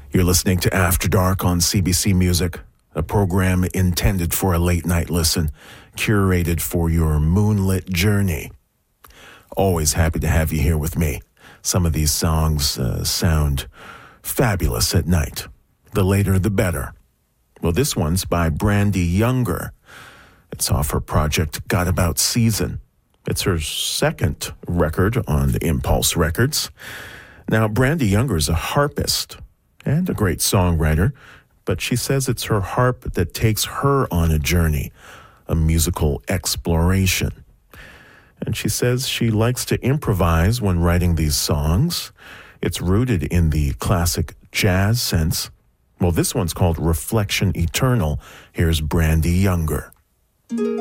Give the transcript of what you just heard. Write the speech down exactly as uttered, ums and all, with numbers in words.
You're listening to After Dark on C B C Music, a program intended for a late-night listen, curated for your moonlit journey. Always happy to have you here with me. Some of these songs uh, sound fabulous at night. The later, the better. Well, this one's by Brandy Younger. It's off her project Got About Season. It's her second record on the Impulse Records. Now, Brandy Younger is a harpist and a great songwriter, but she says it's her harp that takes her on a journey, a musical exploration. And she says she likes to improvise when writing these songs. It's rooted in the classic jazz sense. Well, this one's called Reflection Eternal. Here's Brandy Younger.